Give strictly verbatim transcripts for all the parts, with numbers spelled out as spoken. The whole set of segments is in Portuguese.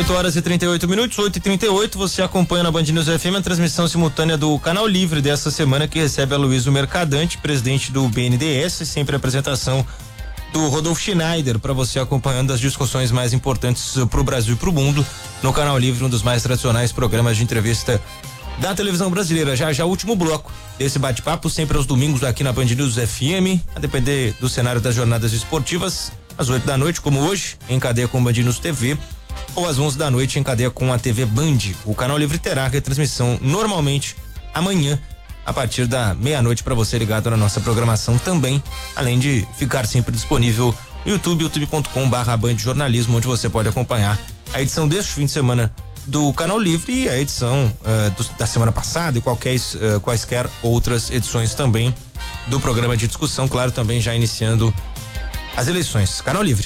oito horas e trinta e oito minutos, oito e trinta e oito, você acompanha na Band News F M a transmissão simultânea do Canal Livre dessa semana, que recebe a Luísio Mercadante, presidente do B N D E S, sempre a apresentação do Rodolfo Schneider, para você acompanhando as discussões mais importantes para o Brasil e para o mundo no Canal Livre, um dos mais tradicionais programas de entrevista da televisão brasileira. Já já o último bloco desse bate-papo, sempre aos domingos aqui na Band News F M, a depender do cenário das jornadas esportivas, às oito da noite, como hoje, em cadeia com Band News T V, ou às onze da noite em cadeia com a T V Band. O Canal Livre terá retransmissão normalmente amanhã, a partir da meia-noite, para você ligado na nossa programação também, além de ficar sempre disponível no YouTube, youtube ponto com barra Band Jornalismo, onde você pode acompanhar a edição deste fim de semana do Canal Livre e a edição uh, do, da semana passada e qualquer, uh, quaisquer outras edições também do programa de discussão, claro, também já iniciando as eleições. Canal Livre.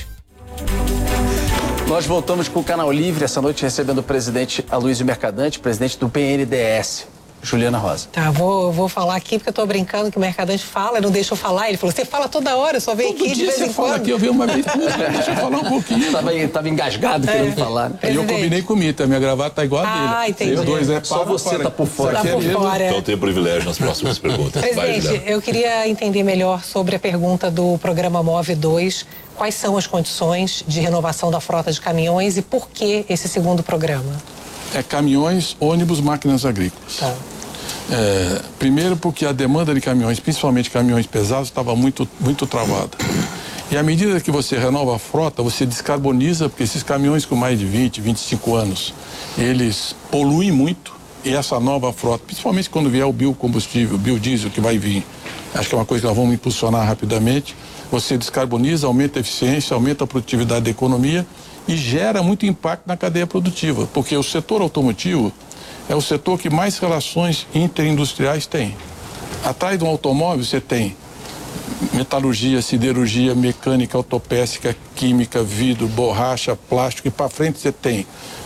Nós voltamos com o Canal Livre essa noite, recebendo o presidente Aloysio Mercadante, presidente do P N D E S. Juliana Rosa. Tá, vou, vou falar aqui porque eu tô brincando que o Mercadante fala, não deixa eu falar. Ele falou, você fala toda hora, eu só venho aqui de vez em quando. Aqui, eu venho uma vez, deixa eu falar um pouquinho. Tava, tava engasgado, é, querendo falar. Presidente. Eu combinei com o Mita, a minha gravata tá igual a dele. Ah, entendi. Os dois é só você para, tá por fora. Tá por fora. Então tem privilégio nas próximas perguntas. Presidente, Vai, eu queria entender melhor sobre a pergunta do programa Move dois. Quais são as condições de renovação da frota de caminhões e por que esse segundo programa? É caminhões, ônibus, máquinas agrícolas. Tá. É, primeiro porque a demanda de caminhões, principalmente caminhões pesados, estava muito, muito travada. E à medida que você renova a frota, você descarboniza, porque esses caminhões com mais de vinte, vinte e cinco anos, eles poluem muito, e essa nova frota, principalmente quando vier o biocombustível, o biodiesel que vai vir, acho que é uma coisa que nós vamos impulsionar rapidamente, você descarboniza, aumenta a eficiência, aumenta a produtividade da economia e gera muito impacto na cadeia produtiva, porque o setor automotivo é o setor que mais relações interindustriais tem. Atrás de um automóvel você tem metalurgia, siderurgia, mecânica, autopeça, química, vidro, borracha, plástico, e para frente você tem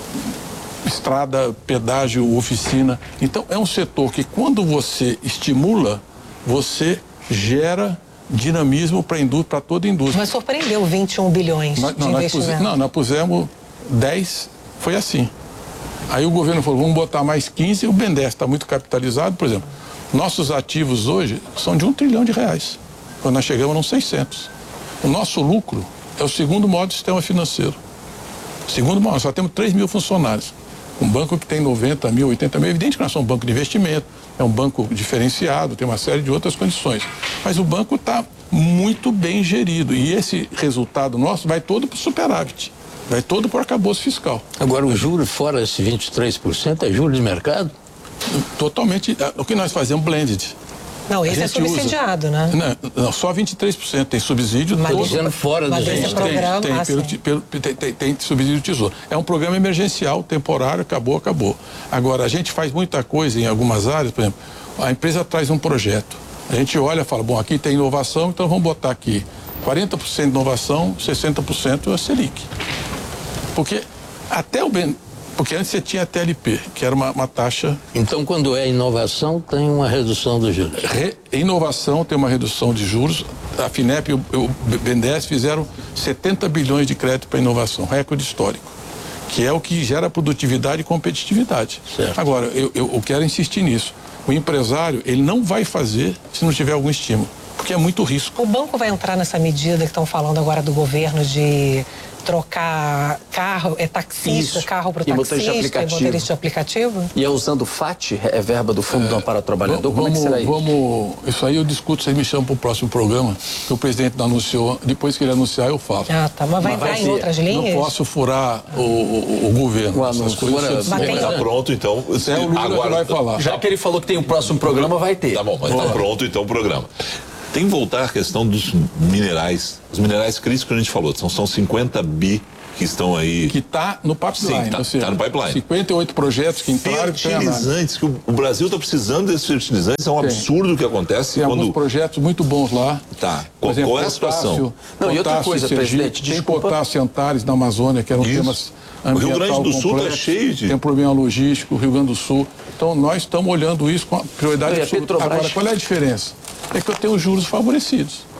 estrada, pedágio, oficina. Então é um setor que quando você estimula, você gera dinamismo para a indústria, para toda a indústria. Mas surpreendeu vinte e um bilhões nós, de não, nós investimento. Pusemos, não, nós pusemos dez, foi assim. Aí o governo falou, vamos botar mais quinze, e o BNDES está muito capitalizado, por exemplo. Nossos ativos hoje são de um trilhão de reais, quando nós chegamos nos seiscentos. O nosso lucro é o segundo maior do sistema financeiro. Segundo maior, só temos três mil funcionários. Um banco que tem noventa mil, oitenta mil, é evidente que nós somos um banco de investimento, é um banco diferenciado, tem uma série de outras condições. Mas o banco está muito bem gerido e esse resultado nosso vai todo para o superávit. Vai todo para o arcabouço fiscal. Agora, o juro fora esse vinte e três por cento é juro de mercado? Totalmente. O que nós fazemos, blended. Não, esse é subsidiado, usa, né? Não, não, só vinte e três por cento tem subsídio. Mas todo, dizendo fora do esse gente. programa, tem, tem, ah, pelo, pelo, tem, tem, tem subsídio do Tesouro. É um programa emergencial, temporário, acabou, acabou. Agora, a gente faz muita coisa em algumas áreas, por exemplo, a empresa traz um projeto. A gente olha e fala, bom, aqui tem inovação, então vamos botar aqui quarenta por cento de inovação, sessenta por cento é a Selic. Porque até o bem, porque antes você tinha a T L P, que era uma, uma taxa. Então, quando é inovação, tem uma redução dos juros. Re, inovação tem uma redução de juros. A FINEP e o, o B N D E S fizeram setenta bilhões de crédito para inovação, recorde histórico, que é o que gera produtividade e competitividade. Certo. Agora, eu, eu, eu quero insistir nisso. O empresário, ele não vai fazer se não tiver algum estímulo, porque é muito risco. O banco vai entrar nessa medida que estão falando agora do governo de trocar carro, é taxista, Isso. carro para E taxista, motorista de e aplicativo. motorista de aplicativo? E é usando o F A T, é verba do Fundo é, do Amparo ao Trabalhador, como é que será isso? Vamos, isso aí eu discuto, vocês me chamam para o próximo programa, que o presidente não anunciou, depois que ele anunciar eu falo. Ah, tá, mas vai mas entrar vai em ser, outras linhas? Não posso furar o, o, o governo. O anúncio. Está pronto, então. É o Lula agora, que vai falar. Já que ele falou que tem o próximo programa, vai ter. Tá bom, mas está pronto, então, o programa. Tem que voltar à questão dos minerais, os minerais críticos que a gente falou, são, são cinquenta bi que estão aí. Que está no pipeline. Sim, tá, seja, tá no pipeline. cinquenta e oito projetos que entraram. Fertilizantes, que o, o Brasil está precisando desses fertilizantes, é um Tem. absurdo o que acontece. Tem quando... alguns projetos muito bons lá. Tá, qual, exemplo, qual é a situação? Não, e outra coisa, Sergipe, presidente, tem desculpa. potássio Antares na Amazônia, que eram Isso. temas O Rio Grande do Sul está cheio de... Tem um problema logístico, o Rio Grande do Sul. Então, nós estamos olhando isso com a prioridade Não, absoluta. Petrobras... Agora, qual é a diferença? É que eu tenho juros favorecidos.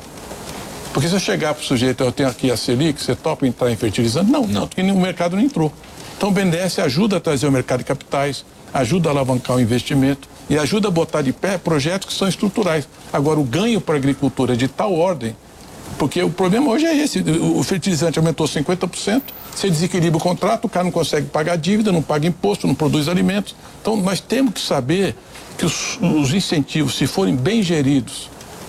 Porque se eu chegar para o sujeito, eu tenho aqui a Selic, você topa entrar em fertilizante? Não, não, porque o mercado não entrou. Então o B N D E S ajuda a trazer o mercado de capitais, ajuda a alavancar o investimento e ajuda a botar de pé projetos que são estruturais. Agora, o ganho para a agricultura é de tal ordem, porque o problema hoje é esse, o fertilizante aumentou cinquenta por cento, você desequilibra o contrato, o cara não consegue pagar dívida, não paga imposto, não produz alimentos. Então, nós temos que saber que os, os incentivos, se forem bem geridos,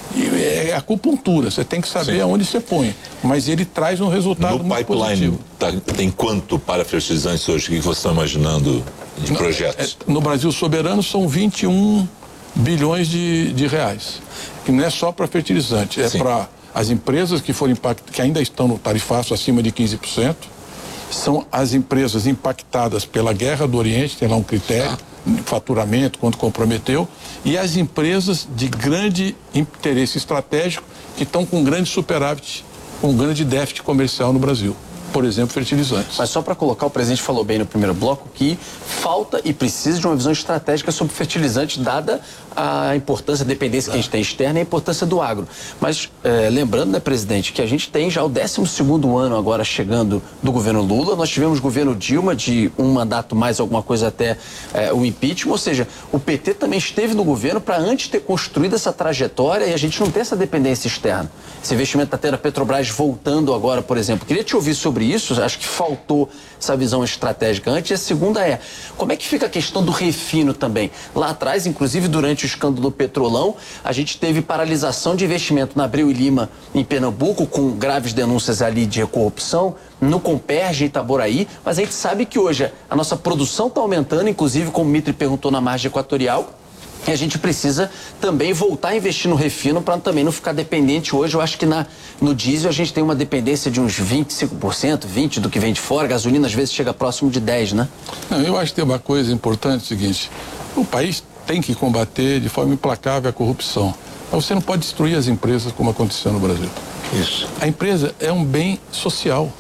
é acupuntura, você tem que saber Sim. aonde você põe, mas ele traz um resultado no muito pipeline, positivo. Tá, tem quanto para fertilizantes hoje? O que você está imaginando de no, projetos? É, no Brasil soberano são vinte e um bilhões de, de reais, que não é só para fertilizante, é para as empresas que foram impact, que ainda estão no tarifaço acima de quinze por cento, são as empresas impactadas pela guerra do Oriente, tem lá um critério, ah. faturamento, quanto comprometeu, e as empresas de grande interesse estratégico que estão com grande superávit, com grande déficit comercial no Brasil. Por exemplo, fertilizantes. Mas só para colocar, o presidente falou bem no primeiro bloco que falta e precisa de uma visão estratégica sobre fertilizantes, dada a importância, a dependência que a gente tem externa e a importância do agro. Mas é, lembrando, né, presidente, que a gente tem já o décimo segundo ano agora chegando do governo Lula. Nós tivemos governo Dilma de um mandato mais alguma coisa até é, o impeachment, ou seja, o P T também esteve no governo para antes ter construído essa trajetória e a gente não ter essa dependência externa. Esse investimento está tendo a Petrobras voltando agora, por exemplo. Queria te ouvir sobre isso, acho que faltou essa visão estratégica antes. E a segunda é, como é que fica a questão do refino também? Lá atrás, inclusive durante o escândalo do Petrolão, a gente teve paralisação de investimento na Abreu e Lima, em Pernambuco, com graves denúncias ali de corrupção, no Comperj, em Itaboraí, mas a gente sabe que hoje a nossa produção está aumentando, inclusive, como o Mitri perguntou, na margem equatorial. E a gente precisa também voltar a investir no refino para também não ficar dependente. Hoje eu acho que na, no diesel a gente tem uma dependência de uns vinte e cinco por cento, vinte por cento do que vem de fora. A gasolina às vezes chega próximo de dez por cento, né? Não, eu acho que tem uma coisa importante, é o seguinte, o país tem que combater de forma implacável a corrupção. Mas você não pode destruir as empresas como aconteceu no Brasil. Isso. A empresa é um bem social.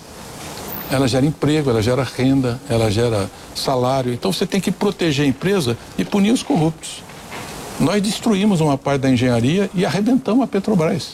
Ela gera emprego, ela gera renda, ela gera salário. Então você tem que proteger a empresa e punir os corruptos. Nós destruímos uma parte da engenharia e arrebentamos a Petrobras.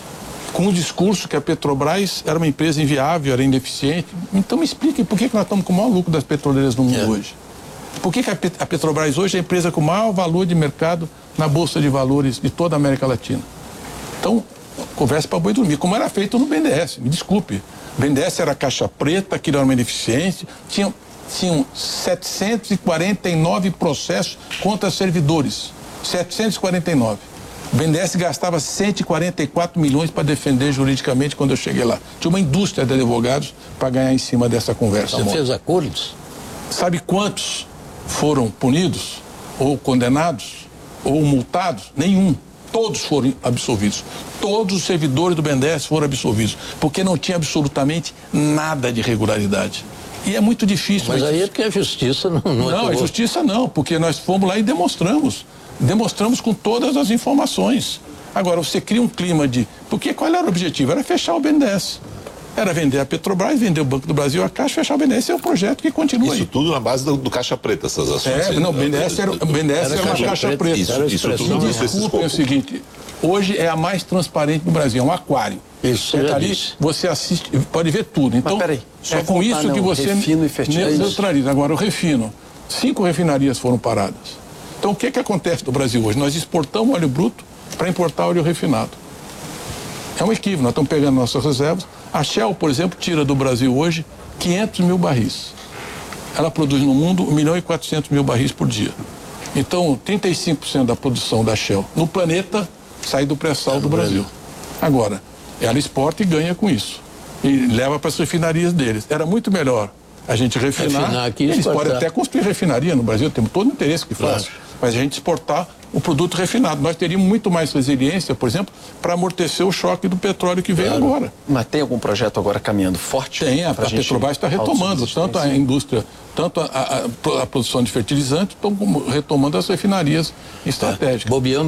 Com o discurso que a Petrobras era uma empresa inviável, era ineficiente. Então me explique por que nós estamos com o maior lucro das petroleiras no mundo é. hoje. Por que a Petrobras hoje é a empresa com o maior valor de mercado na Bolsa de Valores de toda a América Latina? Então, conversa para boi dormir, como era feito no B N D E S, me desculpe. O B N D E S era caixa preta, aquilo era uma ineficiência, tinham, tinham setecentos e quarenta e nove processos contra servidores. setecentos e quarenta e nove. O B N D E S gastava cento e quarenta e quatro milhões para defender juridicamente quando eu cheguei lá. Tinha uma indústria de advogados para ganhar em cima dessa conversa. Você fez acordos? Sabe quantos foram punidos, ou condenados, ou multados? Nenhum. Todos foram absolvidos. Todos os servidores do B N D E S foram absolvidos, porque não tinha absolutamente nada de irregularidade. E é muito difícil. Mas aí é porque a justiça não... Não, não a justiça não, porque nós fomos lá e demonstramos. Demonstramos com todas as informações. Agora, você cria um clima de... Porque qual era o objetivo? Era fechar o B N D E S. Era vender a Petrobras, vender o Banco do Brasil, a Caixa, fechar o B N D E S. Esse é um projeto que continua isso aí. Isso tudo na base do, do Caixa Preta, essas ações. É, não, o B N D E S era, o B N D E S era, era uma Caixa Preta. preta. Isso, isso tudo Me desculpem é o seguinte, hoje é a mais transparente do Brasil, é um aquário. Isso, é ali, você assiste, pode ver tudo. Então, peraí, é com isso não, que você refino e neutraliza. Agora, o refino, cinco refinarias foram paradas. Então, o que, que acontece no Brasil hoje? Nós exportamos óleo bruto para importar óleo refinado. É um equívoco, nós estamos pegando nossas reservas. A Shell, por exemplo, tira do Brasil hoje quinhentos mil barris. Ela produz no mundo um milhão e quatrocentos mil barris por dia. Então, trinta e cinco por cento da produção da Shell no planeta sai do pré-sal do Brasil. Agora, ela exporta e ganha com isso. E leva para as refinarias deles. Era muito melhor a gente refinar. refinar aqui, eles exportar. podem até construir refinaria no Brasil, temos todo o interesse que Claro. faça. Mas a gente exportar o produto refinado. Nós teríamos muito mais resiliência, por exemplo, para amortecer o choque do petróleo que veio claro. agora. Mas tem algum projeto agora caminhando forte? Tem, a, a Petrobras está retomando tanto a indústria, tanto a, a, a produção de fertilizantes, como retomando as refinarias estratégicas. É. Bobeando